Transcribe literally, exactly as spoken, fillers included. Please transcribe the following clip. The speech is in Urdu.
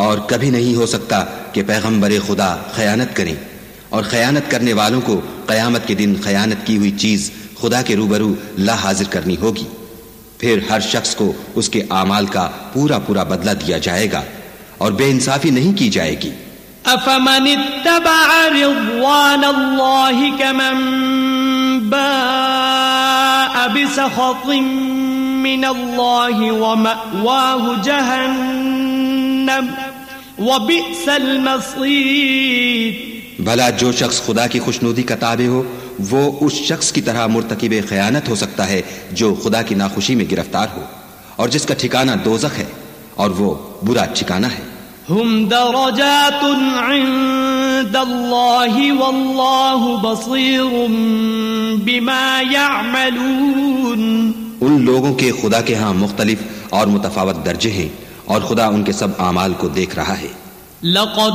اور کبھی نہیں ہو سکتا کہ پیغمبر خدا خیانت کریں، اور خیانت کرنے والوں کو قیامت کے دن خیانت کی ہوئی چیز خدا کے روبرو لا حاضر کرنی ہوگی، پھر ہر شخص کو اس کے اعمال کا پورا پورا بدلہ دیا جائے گا اور بے انصافی نہیں کی جائے گی۔ افمن اتبع رضوان اللہ کمن باء بسخط من اللہ ومأواہ جہنم وبئس المصیر۔ بھلا جو شخص خدا کی خوشنودی کا تابع ہو وہ اس شخص کی طرح مرتکب خیانت ہو سکتا ہے جو خدا کی ناخوشی میں گرفتار ہو، اور جس کا ٹھکانہ دوزخ ہے، اور وہ برا ٹھکانہ ہے۔ ہم درجات عند اللہ واللہ بصیر بما یعملون۔ ان لوگوں کے خدا کے ہاں مختلف اور متفاوت درجے ہیں، اور خدا ان کے سب اعمال کو دیکھ رہا ہے۔ لقد